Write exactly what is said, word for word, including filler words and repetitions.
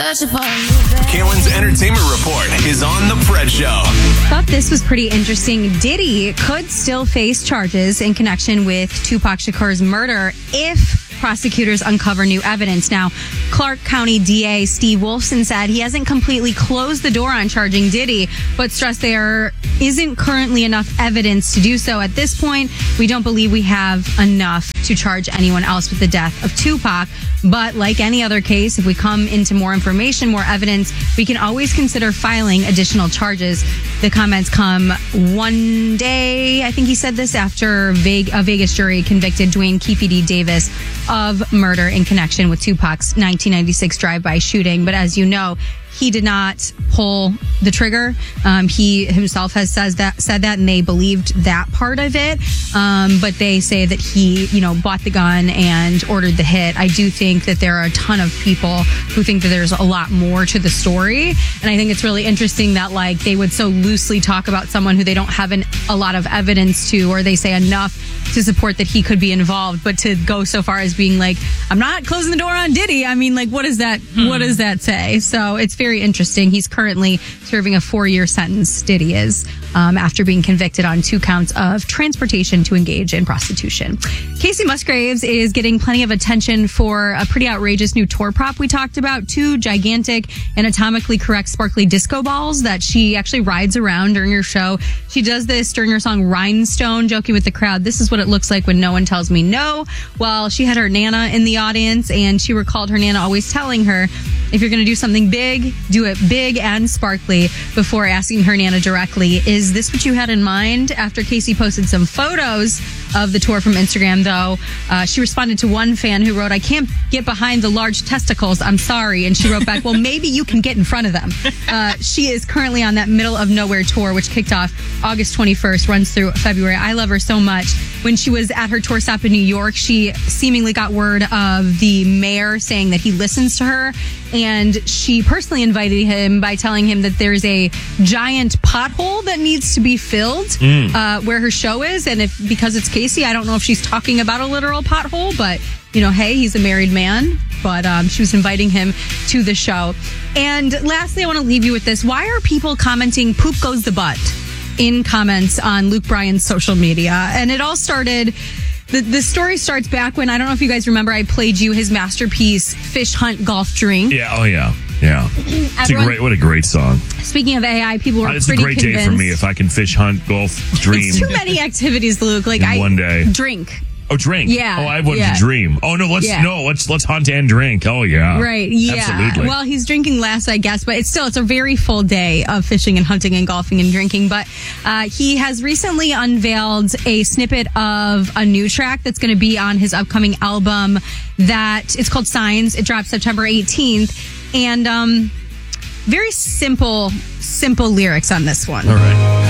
Kalen's Entertainment Report is on The Fred Show. Thought this was pretty interesting. Diddy could still face charges in connection with Tupac Shakur's murder if prosecutors uncover new evidence. Now, Clark County D A Steve Wolfson said he hasn't completely closed the door on charging Diddy, but stressed there isn't currently enough evidence to do so. At this point, we don't believe we have enough to charge anyone else with the death of Tupac. But like any other case, if we come into more information, more evidence, we can always consider filing additional charges. The comments come one day, I think he said this, after a Vegas jury convicted Dwayne Keefe D. Davis of murder in connection with Tupac's nineteen ninety-six drive-by shooting. But as you know, he did not pull the trigger. Um, he himself has says that said that, and they believed that part of it. Um, but they say that he, you know, bought the gun and ordered the hit. I do think that there are a ton of people who think that there's a lot more to the story, and I think it's really interesting that like they would so loosely talk about someone who they don't have an, a lot of evidence to, or they say enough to support that he could be involved, but to go so far as being like, I'm not closing the door on Diddy. I mean, like, what does that, hmm. what does that say? So it's very interesting. He's currently serving a four-year sentence, Diddy is, um, after being convicted on two counts of transportation to engage in prostitution. Casey Musgraves is getting plenty of attention for a pretty outrageous new tour prop we talked about. Two gigantic anatomically correct sparkly disco balls that she actually rides around during her show. She does this during her song Rhinestone, joking with the crowd. This is what it looks like when no one tells me no. Well, she had her Nana in the audience, and she recalled her Nana always telling her, if you're going to do something big, do it big and sparkly, before asking her Nana directly, is this what you had in mind? After Casey posted some photos of the tour from Instagram, though, uh, she responded to one fan who wrote, I can't get behind the large testicles. I'm sorry. And she wrote back, well, maybe you can get in front of them. Uh, she is currently on that Middle of Nowhere tour, which kicked off August twenty-first, runs through February. I love her so much. When she was at her tour stop in New York, she seemingly got word of the mayor saying that he listens to her. And she personally invited him by telling him that there's a giant pothole that needs to be filled mm. uh, where her show is. And if because it's Casey, I don't know if she's talking about a literal pothole, but, you know, hey, he's a married man. But um, she was inviting him to the show. And lastly, I want to leave you with this. Why are people commenting poop goes the butt in comments on Luke Bryan's social media? And it all started... The, the story starts back when, I don't know if you guys remember, I played you his masterpiece, Fish Hunt Golf Drink. Yeah, oh yeah, yeah. It's a great, what a great song. Speaking of A I, people were uh, it's pretty a great convinced. day for me if I can fish, hunt, golf, dream. It's too many activities, Luke. Like in I one day. Drink. Oh, drink. Yeah. Oh, I wanted yeah. to dream. Oh no, let's yeah. no, let's let's hunt and drink. Oh yeah. Right. Yeah. Absolutely. Well, he's drinking less, I guess, but it's still it's a very full day of fishing and hunting and golfing and drinking. But uh, he has recently unveiled a snippet of a new track that's going to be on his upcoming album. That it's called Signs. It drops September eighteenth, and um, very simple, simple lyrics on this one. All right.